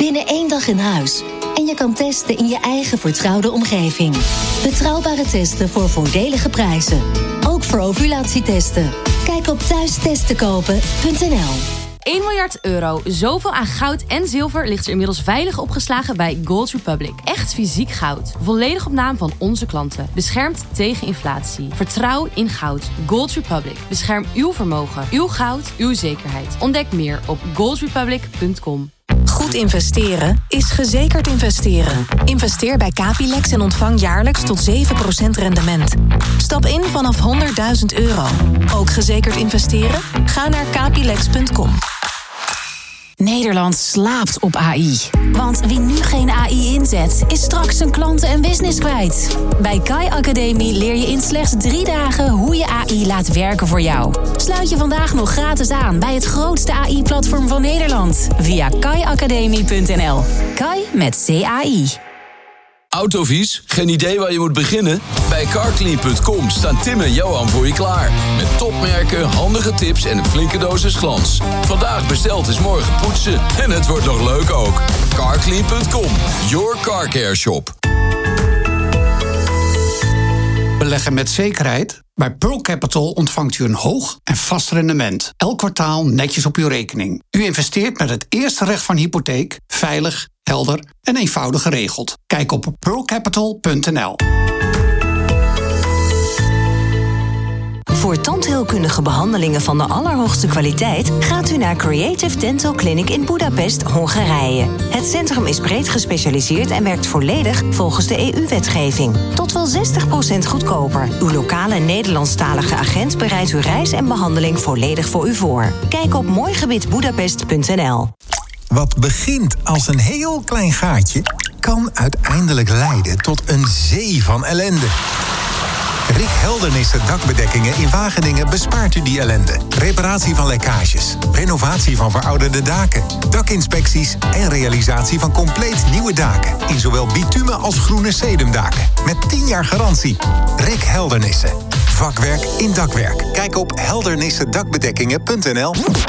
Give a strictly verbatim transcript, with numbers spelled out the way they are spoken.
binnen één dag in huis. En je kan testen in je eigen vertrouwde omgeving. Betrouwbare testen voor voordelige prijzen. Ook voor ovulatietesten. Kijk op thuistestenkopen punt n l. één miljard euro. Zoveel aan goud en zilver ligt er inmiddels veilig opgeslagen bij Gold Republic. Echt fysiek goud. Volledig op naam van onze klanten. Beschermd tegen inflatie. Vertrouw in goud. Gold Republic. Bescherm uw vermogen. Uw goud. Uw zekerheid. Ontdek meer op gold republic punt com. Goed investeren is gezekerd investeren. Investeer bij Capilex en ontvang jaarlijks tot zeven procent rendement. Stap in vanaf honderdduizend euro. Ook gezekerd investeren? Ga naar capilex punt com. Nederland slaapt op A I. Want wie nu geen A I inzet, is straks zijn klanten en business kwijt. Bij Kai Academie leer je in slechts drie dagen hoe je A I laat werken voor jou. Sluit je vandaag nog gratis aan bij het grootste A I-platform van Nederland. Via kai academie punt n l. Kai met C A I. Autovies? Geen idee waar je moet beginnen? Bij carclean punt com staan Tim en Johan voor je klaar. Met topmerken, handige tips en een flinke dosis glans. Vandaag besteld is morgen poetsen. En het wordt nog leuk ook. carclean punt com, your car care shop. Beleggen met zekerheid? Bij Pearl Capital ontvangt u een hoog en vast rendement. Elk kwartaal netjes op uw rekening. U investeert met het eerste recht van hypotheek, veilig, helder en eenvoudig geregeld. Kijk op pearl capital punt n l. Voor tandheelkundige behandelingen van de allerhoogste kwaliteit gaat u naar Creative Dental Clinic in Budapest, Hongarije. Het centrum is breed gespecialiseerd en werkt volledig volgens de E U-wetgeving. Tot wel zestig procent goedkoper. Uw lokale Nederlandstalige agent bereidt uw reis en behandeling volledig voor u voor. Kijk op mooigebiedbudapest punt n l. Wat begint als een heel klein gaatje, kan uiteindelijk leiden tot een zee van ellende. Rick Heldernissen Dakbedekkingen in Wageningen bespaart u die ellende. Reparatie van lekkages, renovatie van verouderde daken, dakinspecties en realisatie van compleet nieuwe daken. In zowel bitumen als groene sedumdaken. Met tien jaar garantie. Rick Heldernissen. Vakwerk in dakwerk. Kijk op heldernissen dakbedekkingen punt n l.